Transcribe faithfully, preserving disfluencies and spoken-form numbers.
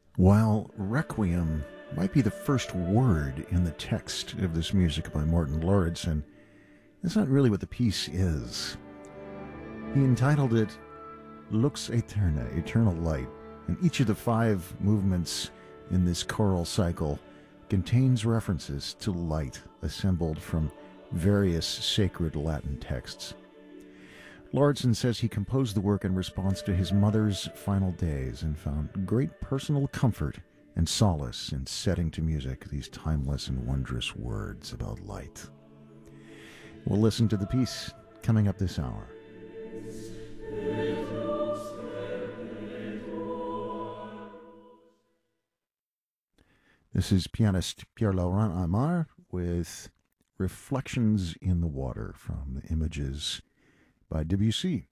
While Requiem might be the first word in the text of this music by Morten Lauridsen, that's not really what the piece is. He entitled it Lux Aeterna, Eternal Light, and each of the five movements in this choral cycle contains references to light assembled from various sacred Latin texts. Lauridsen says he composed the work in response to his mother's final days and found great personal comfort and solace in setting to music these timeless and wondrous words about light. We'll listen to the piece coming up this hour. This is pianist Pierre-Laurent Aimard with Reflections in the Water from the Images by Debussy.